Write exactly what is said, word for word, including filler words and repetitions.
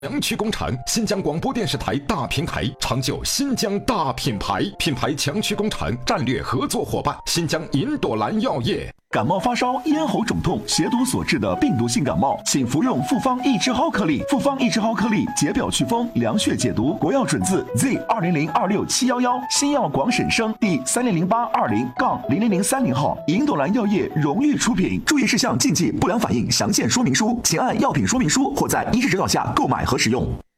阳区工厂，新疆广播电视台大平台，长久新疆大品牌，品牌强区工厂战略合作伙伴，新疆银朵兰药业。 感冒发烧、咽喉肿痛、邪毒所致的病毒性感冒，请服用复方益智蒿颗粒。复方益智蒿颗粒解表祛风、凉血解毒，国药准字 Z 二零零二六七幺幺，新药广审生第三零零八二零杠零零零三零号，银朵兰药业荣誉出品。注意事项、禁忌、不良反应详见说明书，请按药品说明书或在医师指导下购买和使用。